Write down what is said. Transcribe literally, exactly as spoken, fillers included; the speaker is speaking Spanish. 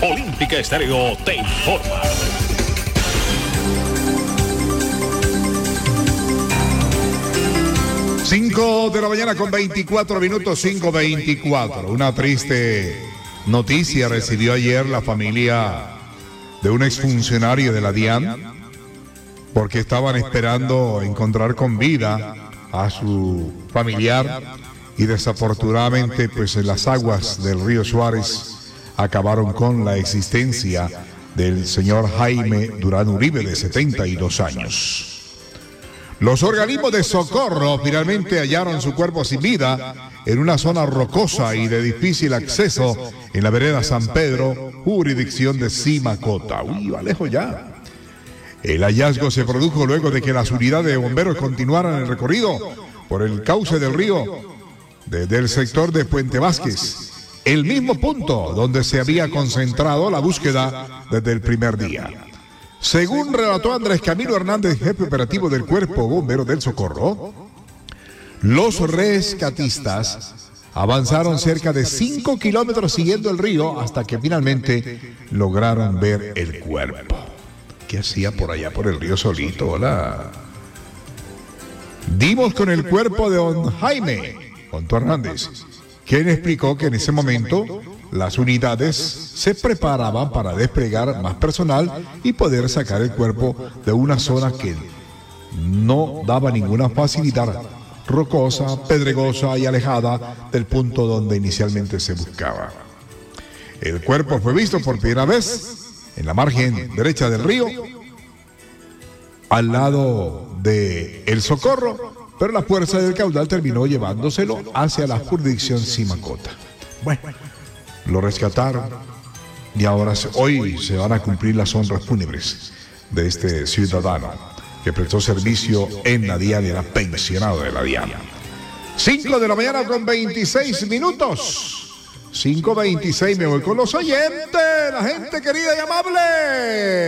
Olímpica Estéreo te informa. cinco de la mañana con veinticuatro minutos, cinco veinticuatro. Una triste noticia recibió ayer la familia de un exfuncionario de la DIAN, porque estaban esperando encontrar con vida a su familiar y desafortunadamente pues en las aguas del río Suárez acabaron con la existencia del señor Jaime Durán Uribe, de setenta y dos años. Los organismos de socorro finalmente hallaron su cuerpo sin vida en una zona rocosa y de difícil acceso en la vereda San Pedro, jurisdicción de Simacota. Uy, va lejos ya. El hallazgo se produjo luego de que las unidades de bomberos continuaran el recorrido por el cauce del río desde el sector de Puente Vázquez, el mismo punto donde se había concentrado la búsqueda desde el primer día. Según relató Andrés Camilo Hernández, jefe operativo del Cuerpo Bombero del Socorro, los rescatistas avanzaron cerca de cinco kilómetros siguiendo el río hasta que finalmente lograron ver el cuerpo. ¿Qué hacía por allá por el río solito? Hola. Dimos con el cuerpo de don Jaime, contó Hernández, quien explicó que en ese momento las unidades se preparaban para desplegar más personal y poder sacar el cuerpo de una zona que no daba ninguna facilidad, rocosa, pedregosa y alejada del punto donde inicialmente se buscaba. El cuerpo fue visto por primera vez en la margen derecha del río, al lado de El Socorro, pero la fuerza del caudal terminó llevándoselo hacia la jurisdicción Simacota. Bueno, lo rescataron y ahora se, hoy se van a cumplir las honras fúnebres de este ciudadano que prestó servicio en la DIAN y era pensionado de la DIAN. cinco de la mañana con veintiséis minutos. cinco veintiséis, me voy con los oyentes, la gente querida y amable.